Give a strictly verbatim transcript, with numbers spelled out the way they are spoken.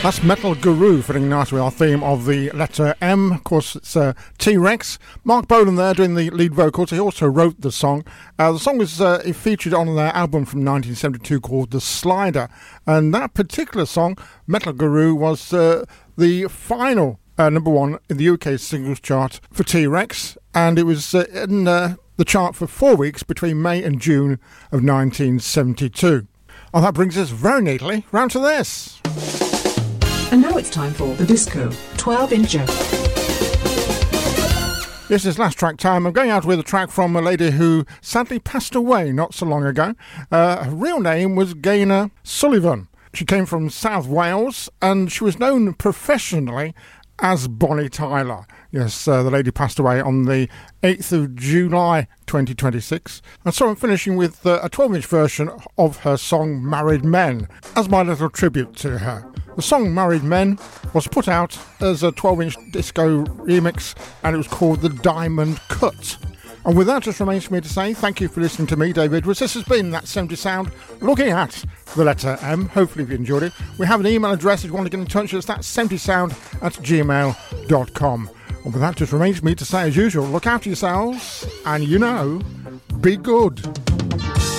That's Metal Guru fitting nice with our theme of the letter M. Of course, it's uh, T-Rex. Mark Bolan there doing the lead vocals. He also wrote the song. Uh, the song was uh, featured on their album from nineteen seventy-two called The Slider. And that particular song, Metal Guru, was uh, the final uh, number one in the U K singles chart for T-Rex. And it was uh, in uh, the chart for four weeks between May and June of nineteen seventy-two. And that brings us very neatly round to this. And now it's time for the Disco twelve incher. This is last track time. I'm going out with a track from a lady who sadly passed away not so long ago. Uh, her real name was Gaynor Sullivan. She came from South Wales and she was known professionally as Bonnie Tyler. Yes, uh, the lady passed away on the eighth of July twenty twenty-six. And so I'm finishing with uh, a twelve inch version of her song Married Men as my little tribute to her. The song Married Men was put out as a twelve inch disco remix and it was called The Diamond Cut. And with that, just remains for me to say thank you for listening to me, Dave Edwards. This has been That seventies Sound, looking at the letter M. Hopefully you enjoyed it. We have an email address if you want to get in touch with us. That's seventy sound at gmail dot com. And with that, just remains for me to say, as usual, look after yourselves and, you know, be good.